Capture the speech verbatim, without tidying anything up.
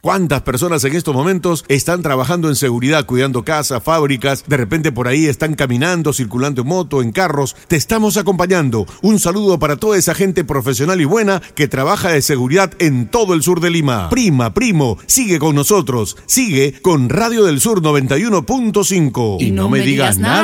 ¿Cuántas personas en estos momentos están trabajando en seguridad, cuidando casas, fábricas? De repente por ahí están caminando, circulando en moto, en carros. Te estamos acompañando. Un saludo para toda esa gente profesional y buena que trabaja de seguridad en todo el sur de Lima. Prima, primo, sigue con nosotros. Sigue con Radio del Sur noventa y uno punto cinco. Y no me digas nada.